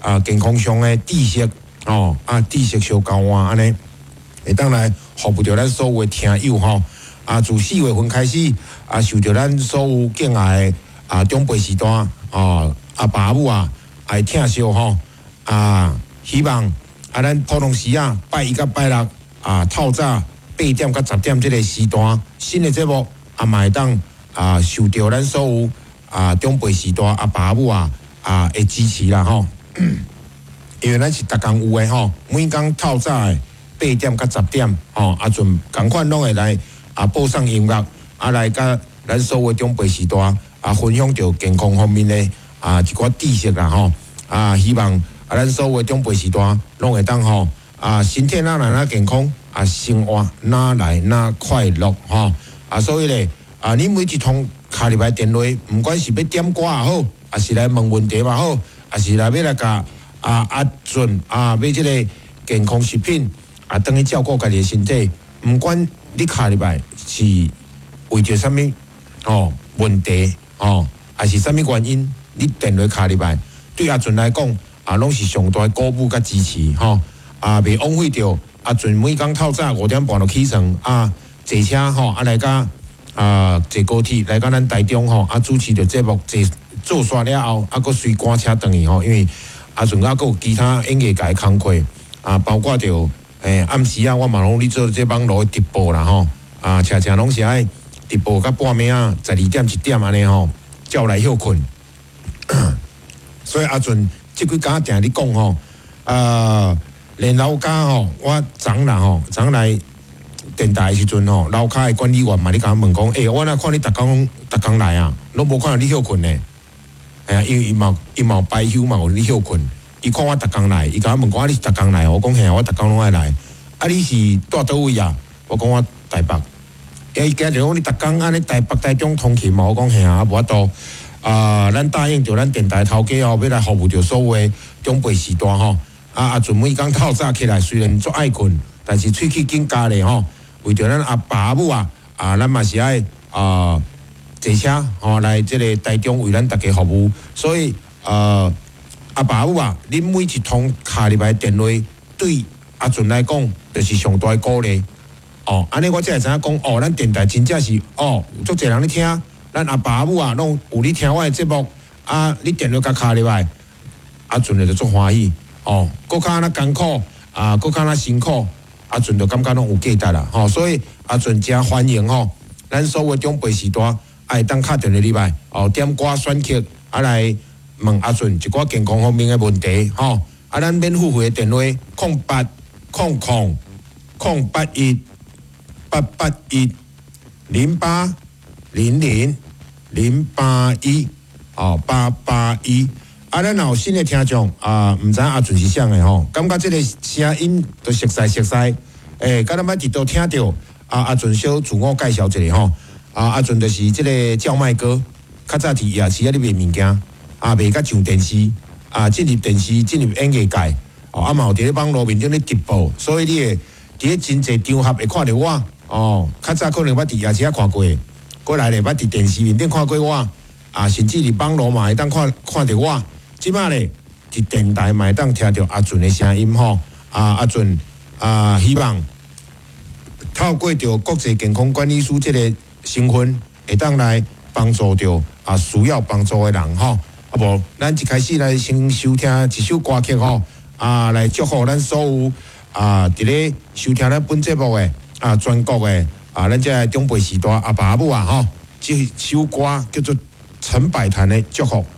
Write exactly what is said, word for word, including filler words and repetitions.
啊健康上的知识哦，啊知识小交换安尼，会当来服务着咱所有的听友吼。啊，自四月份开始，啊受到咱所有敬爱的啊长辈时代哦，阿爸母啊，爱听惜吼啊，希望啊咱普通时啊拜一到拜六啊透早八点到十点这个时段，新的节目啊嘛会当啊受到咱所有啊长辈时代阿爸母啊啊的支持啦吼。因为咱是逐工有诶吼，每工透早诶八点到十点吼，啊阵共款拢会来啊播送音乐，啊来甲咱所有长辈时代啊分享着健康方面诶啊一寡知识啦吼，啊希望啊咱所有长辈时代拢会当吼啊身体哪来哪健康，啊生活哪来哪快乐吼，啊所以咧啊你每一通敲入来电话，毋管是要点歌也好，啊是来问问题也好，啊是来要来甲。啊，阿准啊，买即个健康食品啊，等于照顾家己的身体。毋管你卡入来是为着啥物哦问题哦，还是啥物原因，你电话卡入来，对阿准来讲啊，拢是上大鼓舞甲支持吼、哦。啊，袂枉费着阿准每工透早五点半就起床啊，坐车吼、哦，啊来甲啊坐高铁来甲咱台中吼、哦，啊主持着节目，坐做煞了后，啊搁随赶车转去吼，因为。啊，仲啊，有其他演艺界工课啊，包括着诶、欸、暗时啊，我嘛拢咧做这网络直播啦吼，啊，常常拢是爱直播到半暝啊，十二点一点安尼吼，才来休困。所以阿俊即几工定咧讲吼，啊，连老家吼，我昨啦吼，昨来电台时阵吼，楼骹的管理员嘛咧甲我问讲，诶、欸，我哪看你逐工逐工来啊，拢无看到你休困呢？哎呀，因为伊嘛伊嘛有白休嘛，有咧休困。伊看我逐工来，伊甲我问讲：“你是逐工来？”我讲：“嘿，我逐工拢爱来。”啊，你是住倒位啊？我讲我台北。伊今日讲你逐工安尼台北台中通勤嘛？我讲嘿啊，无法度。啊，咱答应着咱电台头家哦，要来服务着所有的长辈时代吼。啊啊，阵每工透早起来，虽然足爱困，但是喙齿紧加咧吼。为着咱阿爸母啊，啊，咱嘛是爱啊。坐车吼来即个台中为咱大家服务，所以呃阿爸母啊，恁每一通敲入来电话，对阿俊来讲，就是上大鼓励哦。安尼我才会知影讲哦，咱电台真正是哦，足侪人咧听，咱阿爸母啊，拢有咧听我的节目啊，你电话甲敲入来，阿俊就足欢喜哦。搁较那艰苦啊，搁较那辛苦，阿俊就感觉拢有价值啦吼。所以阿俊真欢迎吼，咱所有长辈时代。爱当敲电话入来，哦，点歌选曲，啊来问阿顺一寡健康方面的问题，吼、哦，啊咱免付费的电话，空八空空空八一八八一零八零零零八一，哦八八一，啊咱有新的听众啊，毋知阿顺是啥的吼，感觉即个声音都熟悉熟悉，诶、欸，敢若捌伫倒听着啊阿顺小自我介绍一下吼。啊，阿俊就是即个叫卖哥，较早伫夜市啊咧卖物件，啊卖甲上电视，啊进入电视，进入演艺界，哦，啊嘛有伫咧网络面顶咧直播，所以你会伫咧真侪场合会看到我，哦，较早可能捌伫夜市啊看过，过来咧捌伫电视面顶看过我，啊甚至伫网络嘛会当看看到我，即摆咧伫电台嘛会当听到阿俊的声音吼，啊阿俊啊希望透过着国际健康管理师即个。身份会当来帮助着啊需要帮助的人吼，啊无咱一开始来先收听一首歌曲吼，啊来祝福咱所有啊伫咧收听咱本节目的啊全国的啊咱这长辈时代阿爸母啊吼，这首歌叫做陈百潭的祝福。